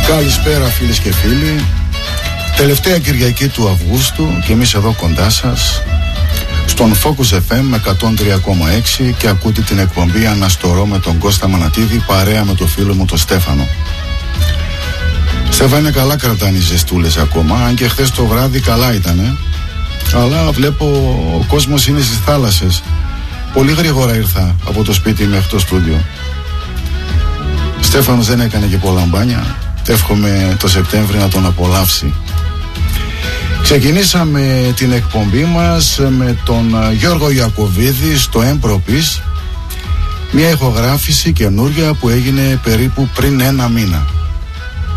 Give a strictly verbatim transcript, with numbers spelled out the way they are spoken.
Καλησπέρα φίλες και φίλοι. Τελευταία Κυριακή του Αυγούστου και εμείς εδώ κοντά σας στον Focus εφ εμ εκατόν τρία κόμμα έξι και ακούτε την εκπομπή Αναστορώ με τον Κώστα Μανατίδη παρέα με το φίλο μου τον Στέφανο. Στέφανε, είναι καλά, κρατάνε οι ζεστούλες ακόμα, αν και χθες το βράδυ καλά ήτανε, αλλά βλέπω ο κόσμος είναι στις θάλασσες. Πολύ γρήγορα ήρθα από το σπίτι μέχρι το στούντιο. Στέφανος δεν έκανε και πολλά μπάνια. Εύχομαι το Σεπτέμβρη να τον απολαύσει. Ξεκινήσαμε την εκπομπή μας με τον Γιώργο Ιακωβίδη στο Εμπροπής, μια ηχογράφηση καινούρια που έγινε περίπου πριν ένα μήνα.